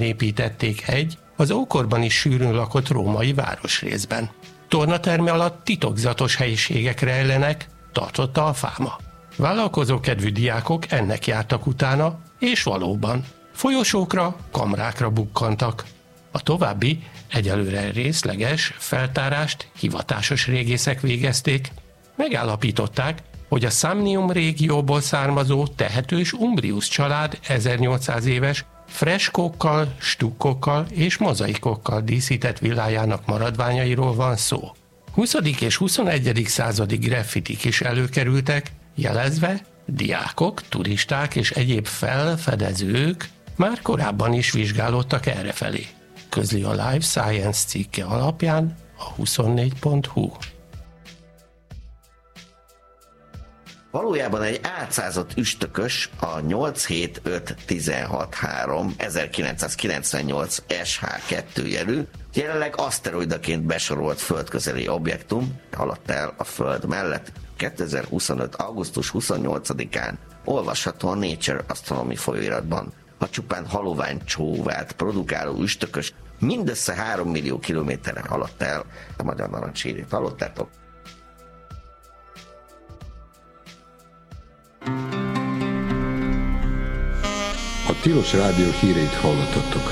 építették egy, az ókorban is sűrűn lakott római városrészben. Tornaterme alatt titokzatos helyiségek rejlenek, tartotta a fáma. Vállalkozókedvű diákok ennek jártak utána, és valóban folyosókra, kamrákra bukkantak. A további, egyelőre részleges feltárást hivatásos régészek végezték. Megállapították, hogy a Samnium régióból származó tehetős Umbrius család 1800 éves freskókkal, stukkokkal és mozaikokkal díszített villájának maradványairól van szó. 20. és 21. századi graffitik is előkerültek, jelezve, diákok, turisták és egyéb felfedezők már korábban is vizsgálódtak errefelé. Közli a Life Science cikke alapján a 24.hu. Valójában egy átszázott üstökös a 875163 1998 SH2 jelű, jelenleg aszteroidaként besorolt földközeli objektum haladt el a Föld mellett 2025. augusztus 28-án, olvasható a Nature Astronomy folyóiratban. A csupán halovány csóvát produkáló üstökös mindössze 3 millió kilométerre haladt el, a magyar narancssírét hallottátok. A Tilos Rádió híreit hallottatok.